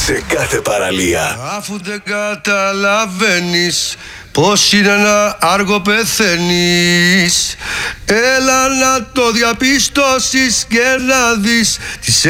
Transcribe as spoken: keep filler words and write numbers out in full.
σε κάθε παραλία. Αφού δεν καταλαβαίνεις πως είναι να άργο πεθαίνεις, έλα να το διαπιστώσεις και να δεις τις